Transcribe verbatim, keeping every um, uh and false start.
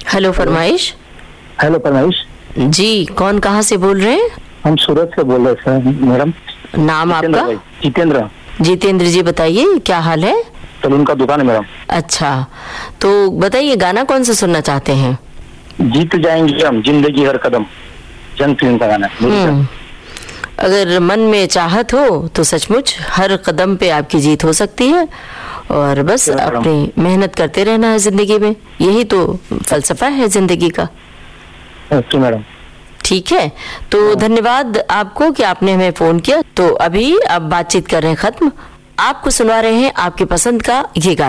Hello फरमाइश। Hello फरमाइश जी, कौन कहाँ से बोल रहे हैं? हम सूरत से बोल रहे हैं मैडम। नाम आपका? जितेंद्र। जितेंद्र जी, बताइए क्या हाल है? सलून का दुकान है मैडम। अच्छा, तो बताइए गाना कौन सा सुनना चाहते हैं? जीत जाएंगे हम, जिंदगी हर कदम, जंग फिल्म का गाना है। अगर मन में चाहत हो तो सचमुच हर कदम पे आपकी जीत हो सकती है, और बस अपनी मेहनत करते रहना है जिंदगी में, यही तो फलसफा है जिंदगी का। ओके मैडम, ठीक है, तो धन्यवाद आपको कि आपने हमें फोन किया। तो अभी अब बातचीत कर रहे हैं खत्म, आपको सुना रहे हैं आपके पसंद का ये गाना।